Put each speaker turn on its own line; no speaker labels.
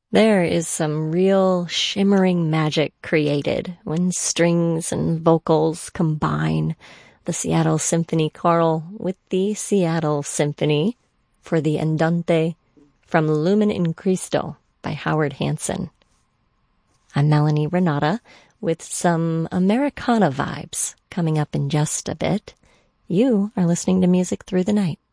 There is some real shimmering magic created when strings and vocals combine. The Seattle Symphony Choral with the Seattle Symphony for the Andante from Lumen in Cristo by Howard Hanson. I'm Melanie Renata with some Americana vibes coming up in just a bit. You are listening to Music Through the Night.